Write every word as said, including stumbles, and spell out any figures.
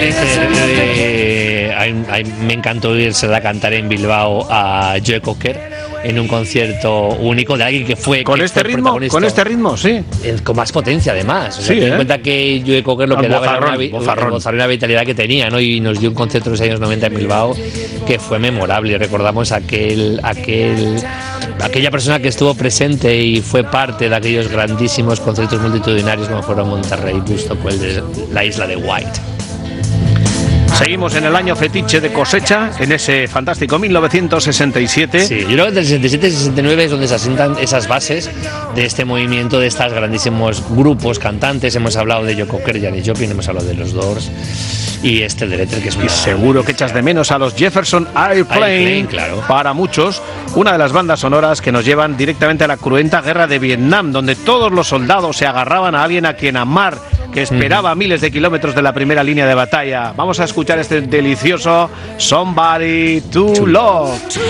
Eh, eh, eh, me encantó irse a cantar en Bilbao a Joe Cocker en un concierto único de alguien que fue con que este fue ritmo con este ritmo sí eh, con más potencia además, o sea, sí, ten en ¿eh? cuenta que Joe Cocker lo Al que daba bozarrón, era una, bozarrón. una, una vitalidad que tenía, ¿no? Y nos dio un concierto en los años noventa en Bilbao que fue memorable. Recordamos aquel aquel aquella persona que estuvo presente y fue parte de aquellos grandísimos conciertos multitudinarios como fueron Monterrey, Woodstock o el de la isla de White. Seguimos en el año fetiche de Cosecha, en ese fantástico mil novecientos sesenta y siete. Sí, yo creo que del sesenta y siete y sesenta y nueve es donde se asientan esas bases de este movimiento, de estos grandísimos grupos cantantes. Hemos hablado de Joe Cocker, Janis Joplin, hemos hablado de los Doors y este de Letter, que es una... Y seguro que echas de menos a los Jefferson Airplane, Airplane, claro. Para muchos, una de las bandas sonoras que nos llevan directamente a la cruenta guerra de Vietnam, donde todos los soldados se agarraban a alguien a quien amar, que esperaba miles de kilómetros de la primera línea de batalla. Vamos a escuchar este delicioso Somebody to Love.